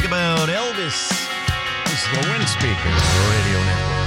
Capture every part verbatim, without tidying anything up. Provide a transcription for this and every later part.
about Elvis. This is the Wind Speaker Radio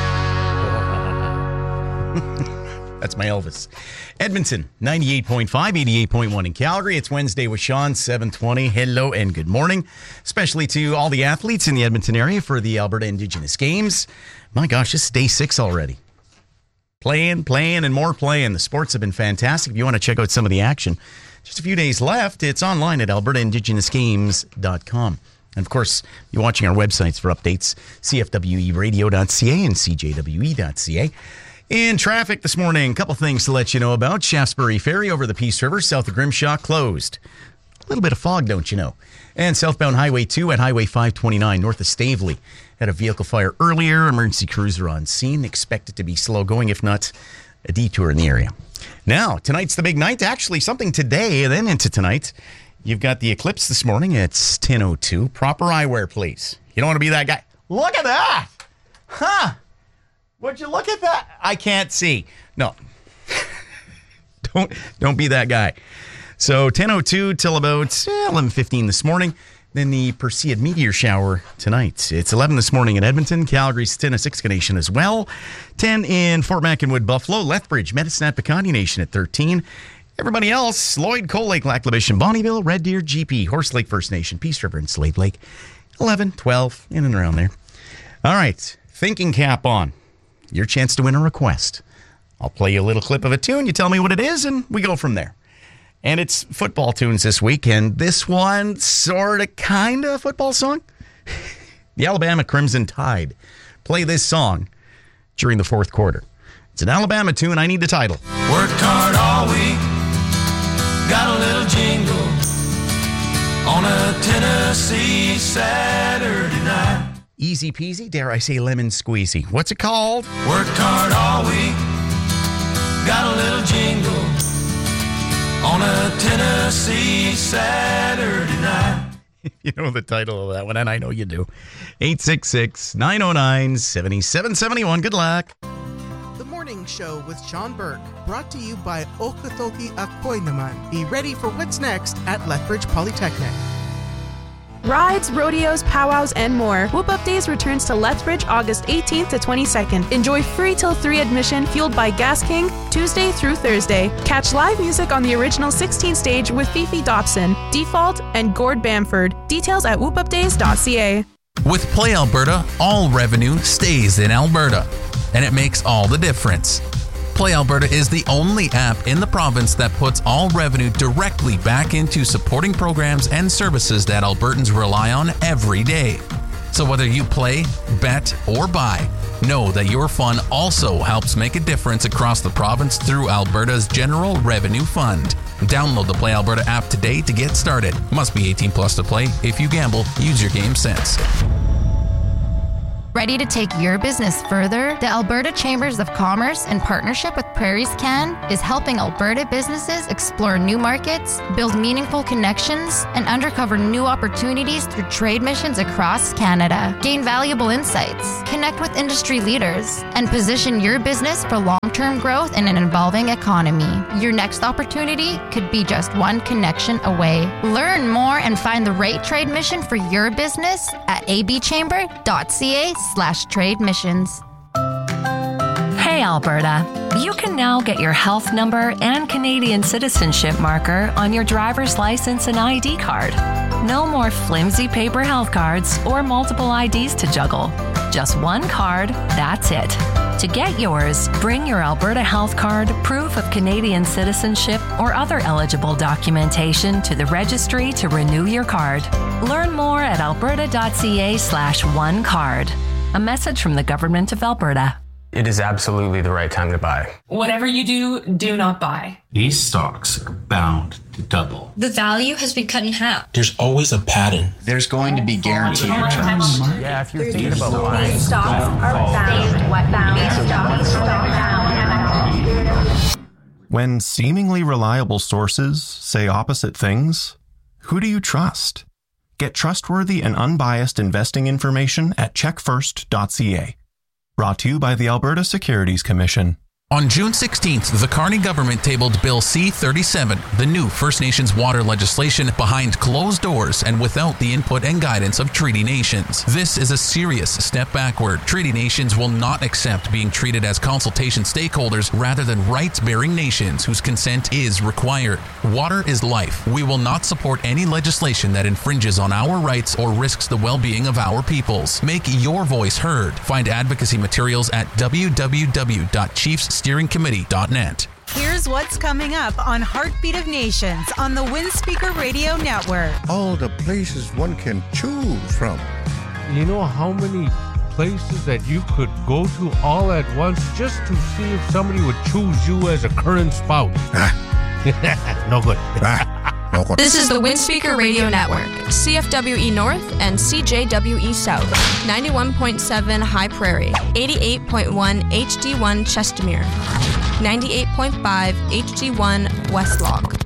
Network. That's my Elvis. Edmonton, ninety-eight point five, eighty-eight point one in Calgary. It's Wednesday with Sean, seven twenty. Hello and good morning, especially to all the athletes in the Edmonton area for the Alberta Indigenous Games. My gosh, this is day six already. Playing, playing, and more playing. The sports have been fantastic. If you want to check out some of the action, just a few days left. It's online at alberta indigenous games dot com. And, of course, you're watching our websites for updates, c f w e radio dot c a and c j w e dot c a. In traffic this morning, a couple things to let you know about. Shaftesbury Ferry over the Peace River, south of Grimshaw, closed. A little bit of fog, don't you know? And southbound Highway two at Highway five twenty-nine, north of Staveley. Had a vehicle fire earlier. Emergency crews are on scene. Expected to be slow going, if not a detour in the area. Now, tonight's the big night. Actually, something today and then into tonight. You've got the eclipse this morning. It's ten oh two. Proper eyewear, please. You don't want to be that guy. Look at that. Huh. Would you look at that? I can't see. No. don't, don't be that guy. So ten oh two till about eleven fifteen this morning. Then the Perseid meteor shower tonight. It's eleven this morning in Edmonton. Calgary's ten oh six Nation as well. ten in Fort McInwood, Buffalo. Lethbridge, Medicine Hat, Pecani Nation at thirteen. Everybody else, Lloyd, Coal Lake, Lac La Biche, and Bonnyville, Red Deer, G P, Horse Lake First Nation, Peace River, and Slave Lake. eleven, twelve, in and around there. All right, thinking cap on. Your chance to win a request. I'll play you a little clip of a tune. You tell me what it is, and we go from there. And it's football tunes this week, and this one, sort of, kind of football song. The Alabama Crimson Tide play this song during the fourth quarter. It's an Alabama tune. I need the title. Worked hard all week, got a little jingle on a Tennessee Saturday night. Easy peasy, dare I say lemon squeezy. What's it called? Worked hard all week, got a little jingle on a Tennessee Saturday night. You know the title of that one, and I know you do. eight six six, nine oh nine, seven seven seven one. Good luck. The Morning Show with Sean Burke, brought to you by Okatoki Akoy Naman. Be ready for what's next at Lethbridge Polytechnic. Rides, rodeos, powwows, and more. Whoop Up Days returns to Lethbridge August eighteenth to twenty-second. Enjoy free till three admission fueled by Gas King Tuesday through Thursday. Catch live music on the original sixteen stage with Fifi Dobson, Default, and Gord Bamford. Details at whoop up days dot c a. With Play Alberta, all revenue stays in Alberta, and it makes all the difference. Play Alberta is the only app in the province that puts all revenue directly back into supporting programs and services that Albertans rely on every day. So whether you play, bet, or buy, know that your fun also helps make a difference across the province through Alberta's General Revenue Fund. Download the Play Alberta app today to get started. Must be eighteen plus to play. If you gamble, use your game sense. Ready to take your business further? The Alberta Chambers of Commerce, in partnership with Prairies Can, is helping Alberta businesses explore new markets, build meaningful connections, and uncover new opportunities through trade missions across Canada. Gain valuable insights, connect with industry leaders, and position your business for long-term growth in an evolving economy. Your next opportunity could be just one connection away. Learn more and find the right trade mission for your business at a b chamber dot c a slash trade missions. Hey Alberta, you can now get your health number and Canadian citizenship marker on your driver's license and I D card. No more flimsy paper health cards or multiple I Ds to juggle. Just one card, that's it. To get yours, bring your Alberta Health Card, proof of Canadian citizenship, or other eligible documentation to the registry to renew your card. Learn more at alberta dot c a slash one card. A message from the Government of Alberta. It is absolutely the right time to buy. Whatever you do, do not buy. These stocks are bound to double. The value has been cut in half. There's always a pattern. There's going to be guaranteed returns. Yeah, if you're thinking about buying. These stocks are bound. What bound? These stocks are bound. When seemingly reliable sources say opposite things, who do you trust? Get trustworthy and unbiased investing information at check first dot c a. Brought to you by the Alberta Securities Commission. On June sixteenth, the Carney government tabled Bill C thirty-seven, the new First Nations water legislation, behind closed doors and without the input and guidance of Treaty Nations. This is a serious step backward. Treaty Nations will not accept being treated as consultation stakeholders rather than rights-bearing nations whose consent is required. Water is life. We will not support any legislation that infringes on our rights or risks the well-being of our peoples. Make your voice heard. Find advocacy materials at w w w dot chiefs steering committee dot net. Here's what's coming up on Heartbeat of Nations on the Windspeaker Radio Network. All the places one can choose from. You know how many places that you could go to all at once just to see if somebody would choose you as a current spouse? No good. No good. This is the Windspeaker Radio Network. C F W E North and C J W E South. ninety-one point seven High Prairie. eighty-eight point one H D one Chestermere. ninety-eight point five H D one West Log.